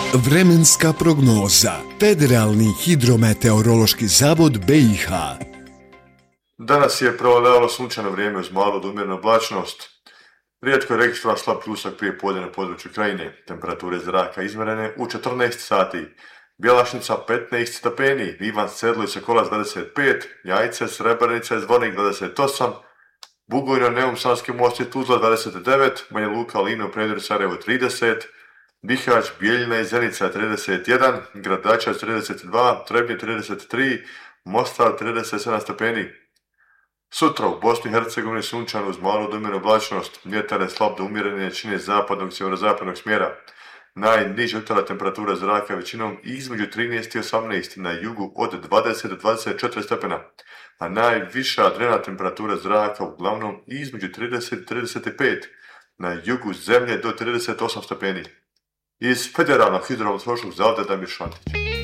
Vremenska prognoza. Federalni hidrometeorološki zavod BiH. Danas je preovladavalo sunčano vrijeme uz malu do umjerenu oblačnost. Rijetko je registrovan slab pljusak prije podne na području Krajine. Temperature zraka izmjerene u 14 sati. Bjelašnica 15 stepeni, Ivan Sedlo i Sokolac 25, Jajce, Srebrenica, Zvornik 28, Bugojno, Neum, Sanski Most i Tuzla 29, Banja Luka, Livno, Preddor, Sarajevo 30, Bihać, Bijeljina i Zenica 31, Gradačac 32, Trebnje 33, Mostar 37 stepeni. Sutra u Bosni i Hercegovini sunčano uz malu do umjerenu oblačnost, vjetar je slab do umjerene jačine zapadnog i sjeverozapadnog smjera. Najniža jutarnja temperatura zraka većinom između 13 i 18, na jugu od 20 do 24 stepena, a najviša dnevna temperatura zraka uglavnom između 30 i 35, na jugu zemlje do 38 stepeni. Iz Federalnog hidrometeorološkog zavoda Damir Šantić.